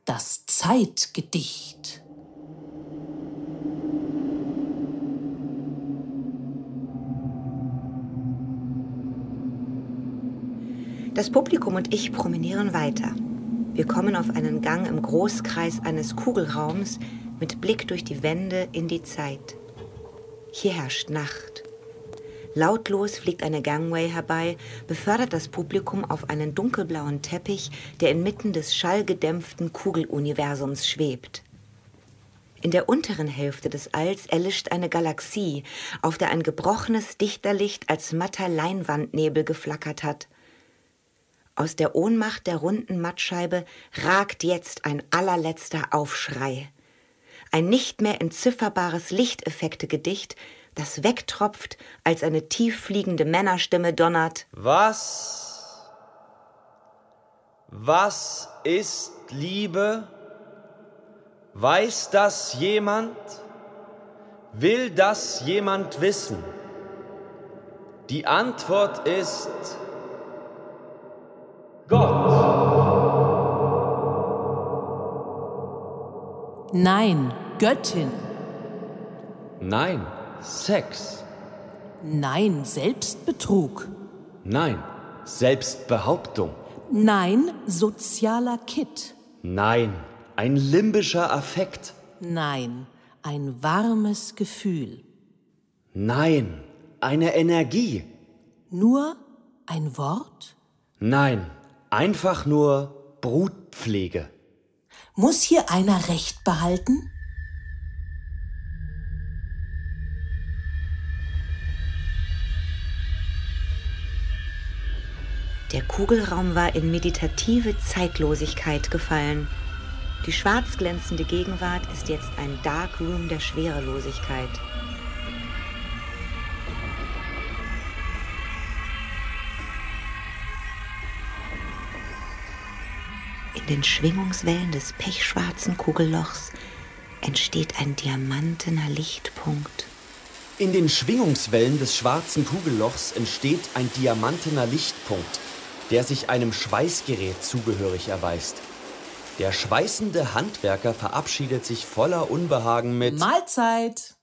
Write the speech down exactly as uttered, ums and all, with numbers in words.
Das Zeitgedicht. Das Publikum und ich promenieren weiter. Wir kommen auf einen Gang im Großkreis eines Kugelraums mit Blick durch die Wände in die Zeit. Hier herrscht Nacht. Lautlos fliegt eine Gangway herbei, befördert das Publikum auf einen dunkelblauen Teppich, der inmitten des schallgedämpften Kugeluniversums schwebt. In der unteren Hälfte des Alls erlischt eine Galaxie, auf der ein gebrochenes Dichterlicht als matter Leinwandnebel geflackert hat. Aus der Ohnmacht der runden Mattscheibe ragt jetzt ein allerletzter Aufschrei. Ein nicht mehr entzifferbares Lichteffekte-Gedicht, das wegtropft, als eine tieffliegende Männerstimme donnert. Was? Was ist Liebe? Weiß das jemand? Will das jemand wissen? Die Antwort ist Gott. Nein, Göttin. Nein, Sex. Nein, Selbstbetrug. Nein, Selbstbehauptung. Nein, sozialer Kitt. Nein, ein limbischer Affekt. Nein, ein warmes Gefühl. Nein, eine Energie. Nur ein Wort? Nein, einfach nur Brutpflege. Muss hier einer Recht behalten? Der Kugelraum war in meditative Zeitlosigkeit gefallen. Die schwarz glänzende Gegenwart ist jetzt ein Darkroom der Schwerelosigkeit. In den Schwingungswellen des pechschwarzen Kugellochs entsteht ein diamantener Lichtpunkt. In den Schwingungswellen des schwarzen Kugellochs entsteht ein diamantener Lichtpunkt, der sich einem Schweißgerät zugehörig erweist. Der schweißende Handwerker verabschiedet sich voller Unbehagen mit Mahlzeit!